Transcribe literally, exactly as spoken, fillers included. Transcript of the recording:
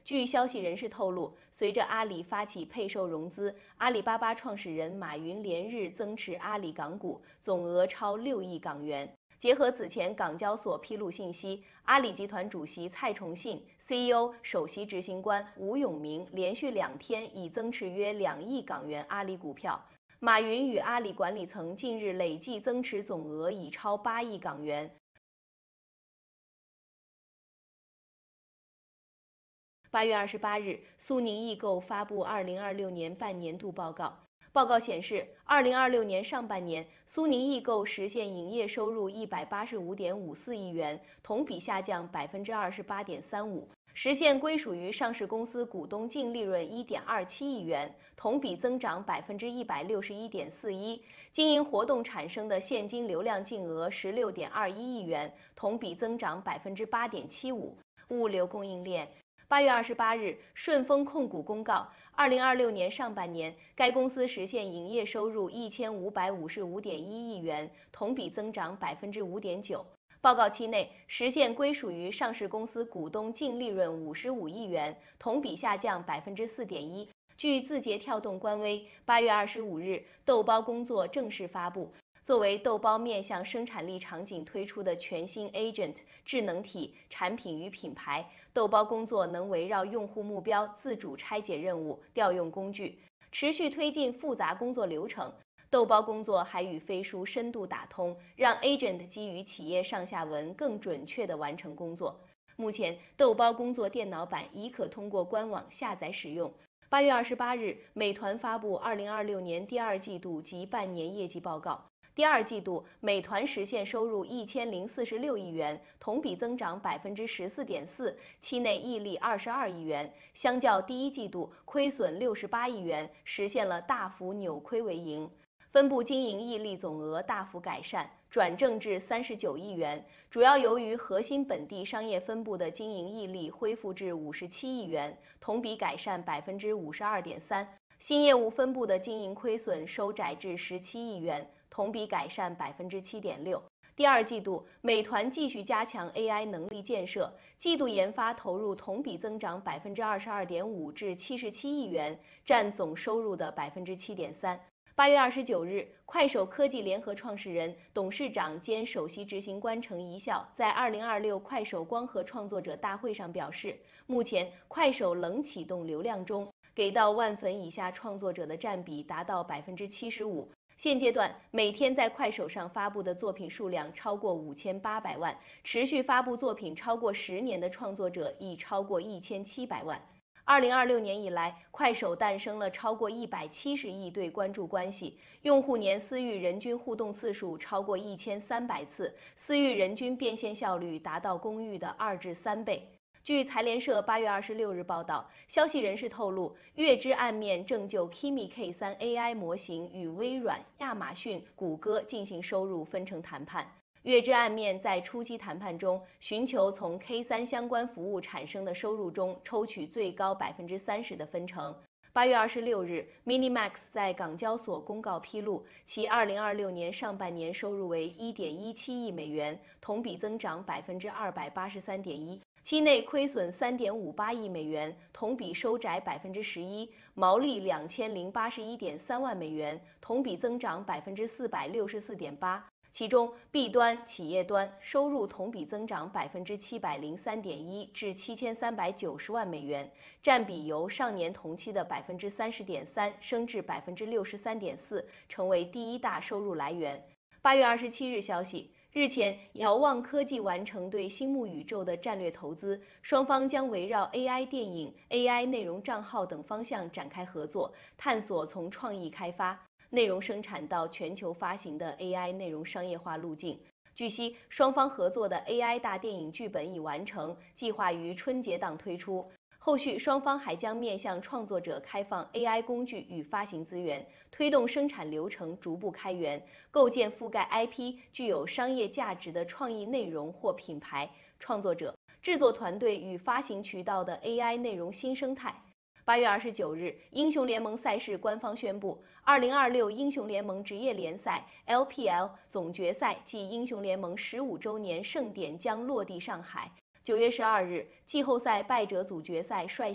据消息人士透露，随着阿里发起配售融资，阿里巴巴创始人马云连日增持阿里港股，总额超六亿港元。结合此前港交所披露信息，阿里集团主席蔡崇信、C E O、首席执行官吴永明连续两天已增持约两亿港元阿里股票。马云与阿里管理层近日累计增持总额已超八亿港元。八月二十八日，苏宁易购发布二零二六年半年度报告。报告显示，二零二六年上半年，苏宁易购实现营业收入一百八十五点五四亿元，同比下降百分之二十八点三五，实现归属于上市公司股东净利润一点二七亿元，同比增长百分之一百六十一点四一，经营活动产生的现金流量净额十六点二一亿元，同比增长百分之八点七五。物流供应链。八月二十八日，顺丰控股公告，二零二六年上半年，该公司实现营业收入一千五百五十五点一亿元，同比增长百分之五点九。报告期内，实现归属于上市公司股东净利润五十五亿元，同比下降百分之四点一。据字节跳动官微，八月二十五日，豆包工作正式发布。作为豆包面向生产力场景推出的全新 Agent 智能体产品与品牌，豆包工作能围绕用户目标自主拆解任务、调用工具，持续推进复杂工作流程。豆包工作还与飞书深度打通，让 Agent 基于企业上下文更准确地完成工作。目前，豆包工作电脑版已可通过官网下载使用。八月二十八日，美团发布二零二六年第二季度及半年业绩报告。第二季度，美团实现收入一千零四十六亿元，同比增长百分之十四点四，期内溢利二十二亿元，相较第一季度亏损六十八亿元，实现了大幅扭亏为盈。分部经营溢利总额大幅改善，转正至三十九亿元，主要由于核心本地商业分部的经营溢利恢复至五十七亿元，同比改善百分之五十二点三。新业务分部的经营亏损收窄至十七亿元，同比改善百分之七点六。第二季度，美团继续加强 A I 能力建设，季度研发投入同比增长百分之二十二点五至七十七亿元，占总收入的百分之七点三。八月二十九日，快手科技联合创始人、董事长兼首席执行官程一笑在二零二六快手光合创作者大会上表示，目前快手冷启动流量中，给到万粉以下创作者的占比达到百分之七十五。现阶段，每天在快手上发布的作品数量超过五千八百万，持续发布作品超过十年的创作者已超过一千七百万。二零二六年以来，快手诞生了超过一百七十亿对关注关系，用户年私域人均互动次数超过一千三百次，私域人均变现效率达到公域的二至三倍。据财联社八月二十六日报道，消息人士透露，月之暗面正就 Kimi K 三 A I 模型与微软、亚马逊、谷歌进行收入分成谈判。月之暗面在初期谈判中，寻求从 K 三 相关服务产生的收入中抽取最高百分之三十的分成。八月二十六日 ，Minimax 在港交所公告披露，其二零二六年上半年收入为一点一七亿美元，同比增长百分之二百八十三点一。期内亏损三点五八亿美元，同比收窄百分之十一，毛利两千零八十一点三万美元，同比增长百分之四百六十四点八。其中 B 端企业端收入同比增长百分之七百零三点一至七千三百九十万美元，占比由上年同期的百分之三十点三升至百分之六十三点四，成为第一大收入来源。八月二十七日消息。日前，遥望科技完成对星幕宇宙的战略投资，双方将围绕 A I 电影、A I 内容账号等方向展开合作，探索从创意开发、内容生产到全球发行的 A I 内容商业化路径。据悉，双方合作的 A I 大电影剧本已完成，计划于春节档推出。后续双方还将面向创作者开放 A I 工具与发行资源，推动生产流程逐步开源，构建覆盖 I P 具有商业价值的创意内容或品牌、创作者、制作团队与发行渠道的 A I 内容新生态。八月二十九日，英雄联盟赛事官方宣布，二零二六英雄联盟职业联赛 L P L 总决赛暨英雄联盟十五周年盛典将落地上海。九月十二日，季后赛败者组决赛率